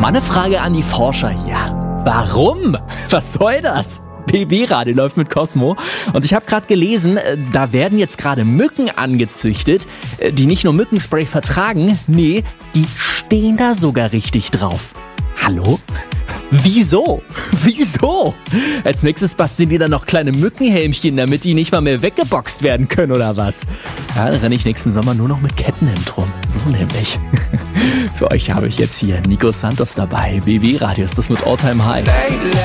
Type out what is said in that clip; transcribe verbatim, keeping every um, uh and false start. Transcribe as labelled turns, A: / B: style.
A: Mal eine Frage an die Forscher hier. Warum? Was soll das? B B-Radio läuft mit Cosmo und ich habe gerade gelesen, da werden jetzt gerade Mücken angezüchtet, die nicht nur Mückenspray vertragen, nee, die stehen da sogar richtig drauf. Hallo? Wieso? Wieso? Als nächstes basteln die dann noch kleine Mückenhelmchen, damit die nicht mal mehr weggeboxt werden können oder was? Ja, dann renne ich nächsten Sommer nur noch mit Kettenhemd rum. So nämlich. Für euch habe ich jetzt hier Nico Santos dabei. B B-Radio ist das mit All Time High.